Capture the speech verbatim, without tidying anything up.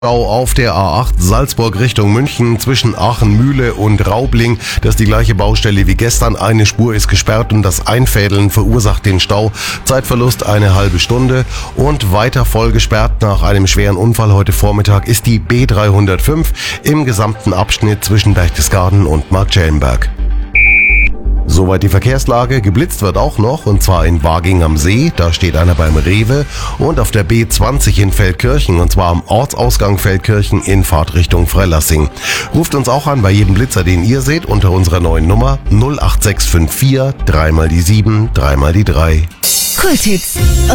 Stau auf der A acht Salzburg Richtung München zwischen Aachen-Mühle und Raubling. Das ist die gleiche Baustelle wie gestern. Eine Spur ist gesperrt und das Einfädeln verursacht den Stau. Zeitverlust eine halbe Stunde. Und weiter voll gesperrt nach einem schweren Unfall heute Vormittag ist die B dreihundertfünf im gesamten Abschnitt zwischen Berchtesgaden und Marktschellenberg. Soweit die Verkehrslage. Geblitzt wird auch noch, und zwar in Waging am See. Da steht einer beim Rewe. Und auf der B zwanzig in Feldkirchen, und zwar am Ortsausgang Feldkirchen in Fahrtrichtung Freilassing. Ruft uns auch an bei jedem Blitzer, den ihr seht, unter unserer neuen Nummer null acht sechs fünf vier, dreimal die sieben, dreimal die drei. Kulthits